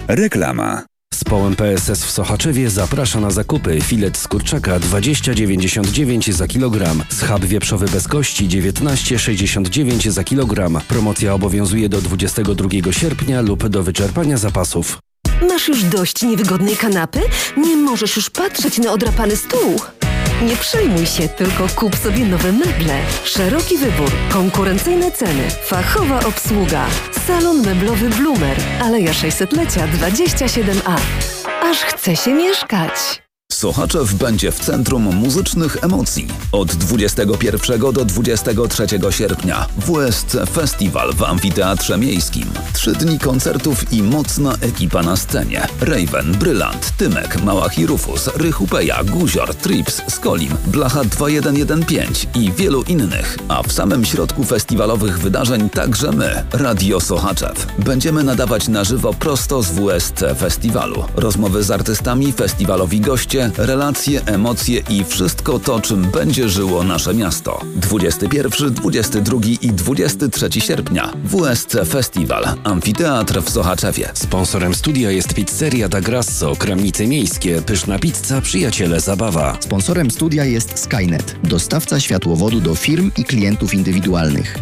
Reklama. Zespołem PSS w Sochaczewie zaprasza na zakupy. Filet z kurczaka 20,99 za kilogram. Schab wieprzowy bez kości 19,69 za kilogram. Promocja obowiązuje do 22 sierpnia lub do wyczerpania zapasów. Masz już dość niewygodnej kanapy? Nie możesz już patrzeć na odrapany stół? Nie przejmuj się, tylko kup sobie nowe meble. Szeroki wybór, konkurencyjne ceny, fachowa obsługa. Salon meblowy Bloomer, Aleja 600-lecia 27A. Aż chce się mieszkać. Sochaczew będzie w centrum muzycznych emocji. Od 21 do 23 sierpnia WSC Festiwal w Amfiteatrze Miejskim. 3 dni koncertów i mocna ekipa na scenie. Raven, Brylant, Tymek, Małach i Rufus, Rychupeja, Guzior, Trips, Skolim, Blacha 2115 i wielu innych. A w samym środku festiwalowych wydarzeń także my, Radio Sochaczew. Będziemy nadawać na żywo prosto z WSC Festiwalu. Rozmowy z artystami, festiwalowi goście, relacje, emocje i wszystko to, czym będzie żyło nasze miasto. 21, 22 i 23 sierpnia. WSC Festiwal. Amfiteatr w Sochaczewie. Sponsorem studia jest pizzeria Da Grasso, Kramnice Miejskie, pyszna pizza, przyjaciele zabawa. Sponsorem studia jest Skynet, dostawca światłowodu do firm i klientów indywidualnych.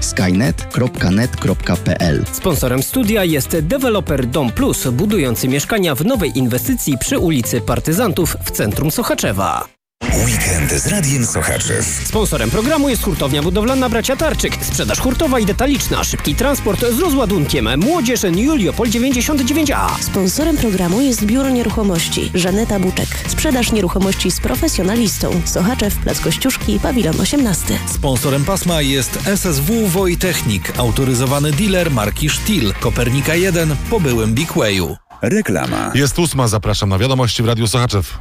skynet.net.pl. Sponsorem studia jest deweloper Dom Plus, budujący mieszkania w nowej inwestycji przy ulicy Partyzantów w centrum Sochaczewa. Weekend z Radiem Sochaczew. Sponsorem programu jest hurtownia budowlana Bracia Tarczyk. Sprzedaż hurtowa i detaliczna, szybki transport z rozładunkiem. Młodzież Juliopol 99A. Sponsorem programu jest Biuro Nieruchomości Żaneta Buczek. Sprzedaż nieruchomości z profesjonalistą. Sochaczew, Plac Kościuszki, Pawilon 18. Sponsorem pasma jest SSW Wojtechnik, autoryzowany dealer marki Stihl, Kopernika 1 po byłym Big Wayu. Reklama. Jest 8, zapraszam na wiadomości w Radiu Sochaczew.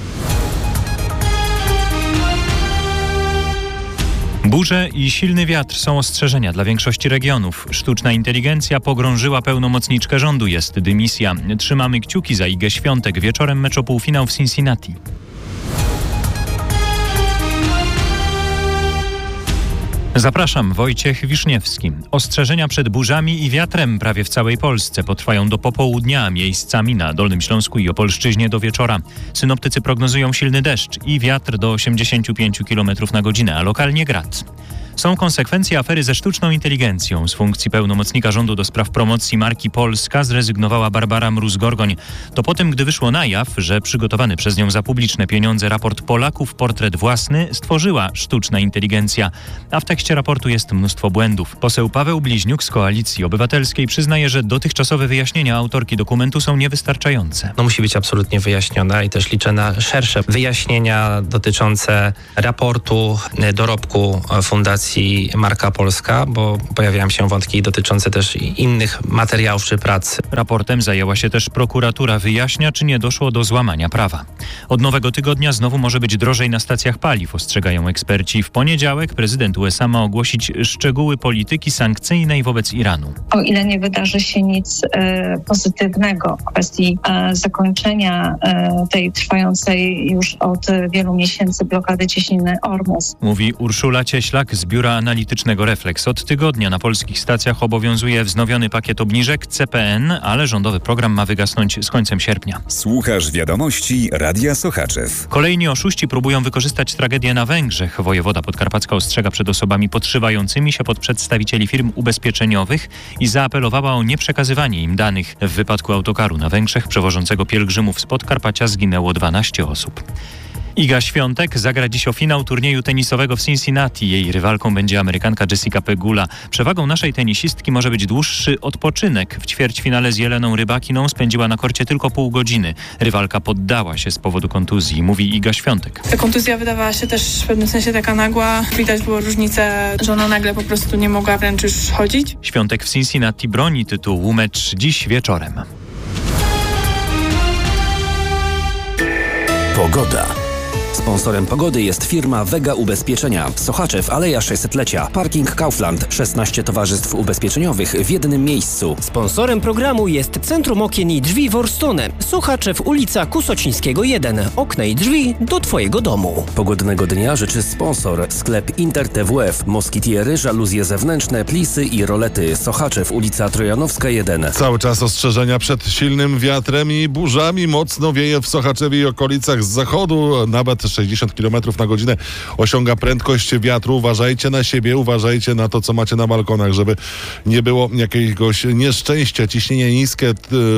Burze i silny wiatr są ostrzeżenia dla większości regionów. Sztuczna inteligencja pogrążyła pełnomocniczkę rządu. Jest dymisja. Trzymamy kciuki za Igę Świątek. Wieczorem mecz o półfinał w Cincinnati. Zapraszam, Wojciech Wiszniewski. Ostrzeżenia przed burzami i wiatrem prawie w całej Polsce potrwają do popołudnia, miejscami na Dolnym Śląsku i Opolszczyźnie do wieczora. Synoptycy prognozują silny deszcz i wiatr do 85 km na godzinę, a lokalnie grad. Są konsekwencje afery ze sztuczną inteligencją. Z funkcji pełnomocnika rządu do spraw promocji marki Polska zrezygnowała Barbara Mróz-Gorgoń. To po tym, gdy wyszło na jaw, że przygotowany przez nią za publiczne pieniądze raport Polaków, portret własny, stworzyła sztuczna inteligencja. A w tekście raportu jest mnóstwo błędów. Poseł Paweł Bliźniuk z Koalicji Obywatelskiej przyznaje, że dotychczasowe wyjaśnienia autorki dokumentu są niewystarczające. Musi być absolutnie wyjaśniona i też liczę na szersze wyjaśnienia dotyczące raportu, dorobku Fundacji Marka Polska, bo pojawiają się wątki dotyczące też innych materiałów czy prac. Raportem zajęła się też prokuratura. Wyjaśnia, czy nie doszło do złamania prawa. Od nowego tygodnia znowu może być drożej na stacjach paliw, ostrzegają eksperci. W poniedziałek prezydent USA ma ogłosić szczegóły polityki sankcyjnej wobec Iranu. O ile nie wydarzy się nic pozytywnego w kwestii zakończenia tej trwającej już od wielu miesięcy blokady cieśniny Ormus. Mówi Urszula Cieślak z Biura Analitycznego Refleks. Od tygodnia na polskich stacjach obowiązuje wznowiony pakiet obniżek CPN, ale rządowy program ma wygasnąć z końcem sierpnia. Słuchasz wiadomości Radia Sochaczew. Kolejni oszuści próbują wykorzystać tragedię na Węgrzech. Wojewoda podkarpacka ostrzega przed osobami podszywającymi się pod przedstawicieli firm ubezpieczeniowych i zaapelowała o nieprzekazywanie im danych. W wypadku autokaru na Węgrzech przewożącego pielgrzymów z Podkarpacia zginęło 12 osób. Iga Świątek zagra dziś o finał turnieju tenisowego w Cincinnati. Jej rywalką będzie Amerykanka Jessica Pegula. Przewagą naszej tenisistki może być dłuższy odpoczynek. W ćwierćfinale z Jeleną Rybakiną spędziła na korcie tylko pół godziny. Rywalka poddała się z powodu kontuzji, mówi Iga Świątek. Ta kontuzja wydawała się też w pewnym sensie taka nagła. Widać było różnicę, że ona nagle po prostu nie mogła wręcz już chodzić. Świątek w Cincinnati broni tytułu. Mecz dziś wieczorem. Pogoda. Sponsorem pogody jest firma Vega Ubezpieczenia. Sochaczew, Aleja 600-lecia. Parking Kaufland. 16 towarzystw ubezpieczeniowych w jednym miejscu. Sponsorem programu jest Centrum Okien i Drzwi Worstone. Sochaczew, ulica Kusocińskiego 1. Okna i drzwi do Twojego domu. Pogodnego dnia życzy sponsor. Sklep Inter TWF. Moskitiery, żaluzje zewnętrzne, plisy i rolety. Sochaczew, ulica Trojanowska 1. Cały czas ostrzeżenia przed silnym wiatrem i burzami. Mocno wieje w Sochaczewie i okolicach z zachodu. Nawet 60 km na godzinę osiąga prędkość wiatru. Uważajcie na siebie, uważajcie na to, co macie na balkonach, żeby nie było jakiegoś nieszczęścia. Ciśnienie niskie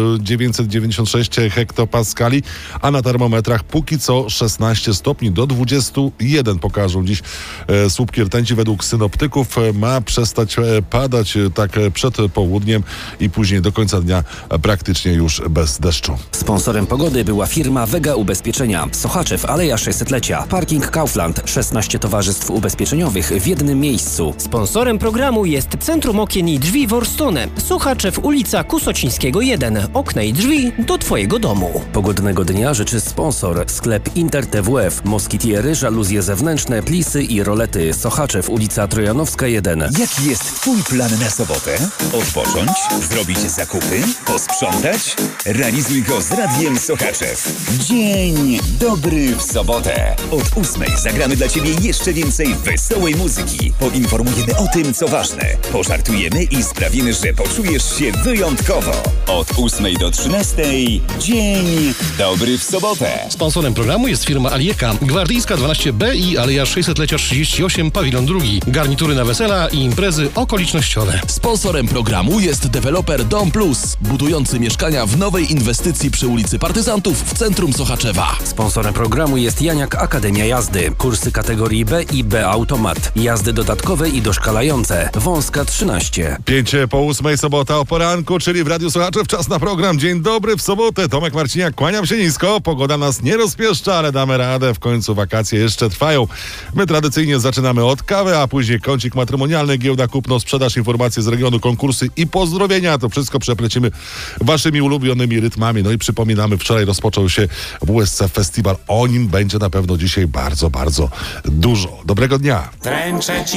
996 hektopaskali, a na termometrach póki co 16 stopni do 21 pokażą dziś słupki rtęci. Według synoptyków ma przestać padać tak przed południem i później do końca dnia praktycznie już bez deszczu. Sponsorem pogody była firma Vega Ubezpieczenia. Sochaczew, Aleja 600-lecia. Parking Kaufland. 16 towarzystw ubezpieczeniowych w jednym miejscu. Sponsorem programu jest Centrum Okien i Drzwi Worstone. Sochaczew, ulica Kusocińskiego 1. Okna i drzwi do Twojego domu. Pogodnego dnia życzy sponsor. Sklep Inter TWF. Moskitiery, żaluzje zewnętrzne, plisy i rolety. Sochaczew, ulica Trojanowska 1. Jaki jest Twój plan na sobotę? Odpocząć? Zrobić zakupy? Posprzątać? Realizuj go z Radiem Sochaczew. Dzień dobry w sobotę. Od 8 zagramy dla Ciebie jeszcze więcej wesołej muzyki. Poinformujemy o tym, co ważne. Pożartujemy i sprawimy, że poczujesz się wyjątkowo. Od 8 do 13 Dzień dobry w sobotę. Sponsorem programu jest firma Alieka. Gwardyjska 12B i Aleja 600-lecia 38, pawilon 2. Garnitury na wesela i imprezy okolicznościowe. Sponsorem programu jest deweloper Dom Plus, budujący mieszkania w nowej inwestycji przy ulicy Partyzantów w centrum Sochaczewa. Sponsorem programu jest Janiak Akademia Jazdy. Kursy kategorii B i B Automat. Jazdy dodatkowe i doszkalające. Wąska 13. 5 po 8 sobota o poranku, czyli w Radiu Sochaczew. Czas na program Dzień dobry w sobotę. Tomek Marciniak, kłaniam się nisko. Pogoda nas nie rozpieszcza, ale damy radę. W końcu wakacje jeszcze trwają. My tradycyjnie zaczynamy od kawy, a później kącik matrymonialny, giełda, kupno, sprzedaż, informacje z regionu, konkursy i pozdrowienia. To wszystko przeplecimy waszymi ulubionymi rytmami. No i przypominamy, wczoraj rozpoczął się WSC Festiwal. O nim będzie na pewno dzisiaj bardzo, bardzo dużo. Dobrego dnia. Wręczę Ci